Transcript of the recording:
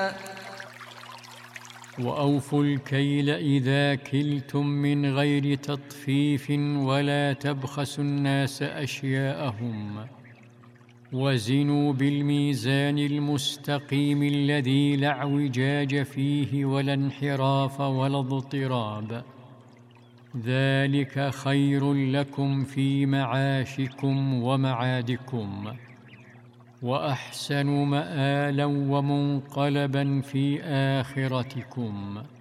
وأوفوا الكيل إذا كلتم من غير تطفيف ولا تبخسوا الناس أشياءهم، وزنوا بالميزان المستقيم الذي لا اعوجاج فيه ولا انحراف ولا اضطراب، ذلك خير لكم في معاشكم ومعادكم، وأحسن مآلا ومنقلبا في آخرتكم.